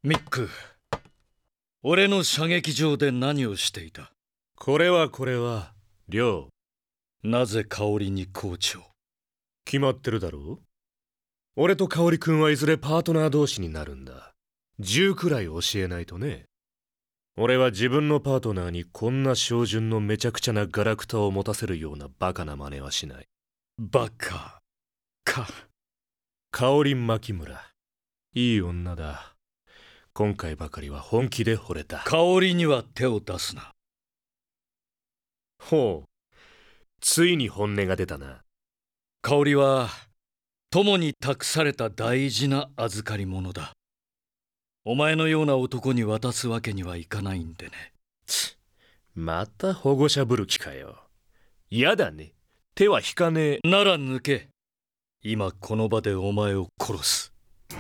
ミック、俺の射撃場で何をしていた？ これはリョウ。 なぜ香織にコーチを？ 決まってるだろう。俺と香織君はいずれパートナー同士になるんだ。10くらい教えないとね。俺は自分のパートナーにこんな照準のめちゃくちゃなガラクタを持たせるようなバカな真似はしない。 バカか。 香織牧村、いい女だ。今回ばかりは本気で惚れた。 香織には手を出すな。 ほう、ついに本音が出たな。 香織は友に託された大事な預かり物だ。お前のような男に渡すわけにはいかないんでね。 また保護者ぶる気かよ。やだね。手は引かねえ。 なら抜け。今この場でお前を殺す。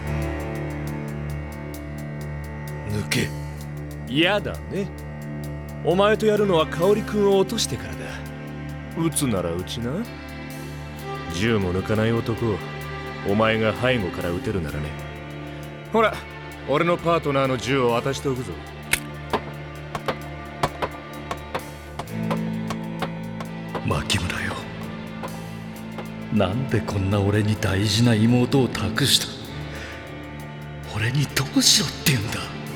抜け。 やだね。お前とやるのは香織君を落としてからだ。撃つなら撃ちな。銃も抜かない男をお前が背後から撃てるならね。ほら、俺のパートナーの銃を渡しておくぞ。 牧村よ、なんでこんな俺に大事な妹を託した？俺にどうしろって言うんだ。